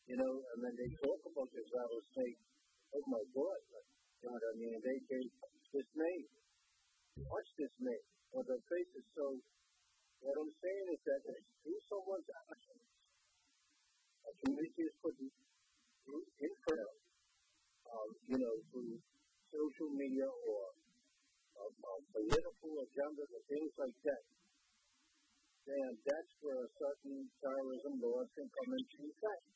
And then they talk about this rattlesnake. Oh my God! I mean, they this name. Watch this name. Well, the face is so. What I'm saying is that through someone's actions, a community is put in prayer, through social media or political agendas or things like that, then that's where certain terrorism laws can come into effect.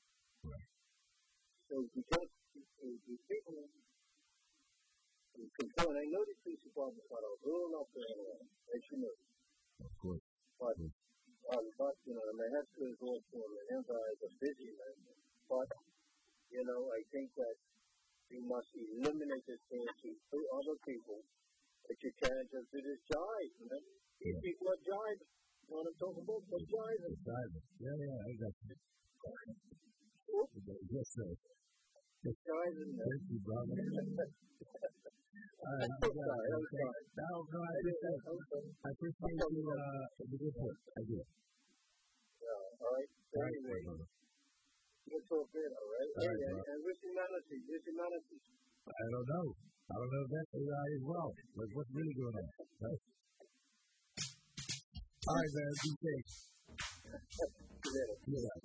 So because the people control, and I know the police department got a rule up there, as you know. Of course. But and my head goes off for the hands are busy, man. But, I think that you must eliminate this fancy through other people that you can't just do this jive, man. These people are jiving. You know what I'm talking about? They're jiving. Yeah, I got you. Yes, sir. Jiving, man. Thank you, brother. All right, I'm sorry. No, I appreciate the report. I do. Yeah, all right. So anyway, we'll talk later, all right? And wish humanity. I don't know if that's AI as well. Like, what's really going on? Right? All right, man. Be safe. Yeah.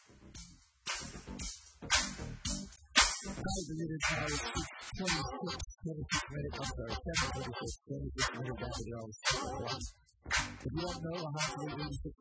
Guys, it is now 26 minutes. I'm sorry, 7:26 minutes after the hour. If you don't know, 186